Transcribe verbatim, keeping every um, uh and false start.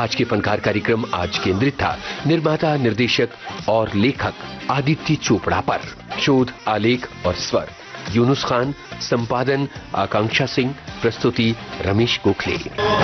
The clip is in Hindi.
आज के फनकार कार्यक्रम आज केंद्रित था निर्माता, निर्देशक और लेखक आदित्य चोपड़ा पर। शोध, आलेख और स्वर यूनुस खान, संपादन आकांक्षा सिंह, प्रस्तुति रमेश गोखले।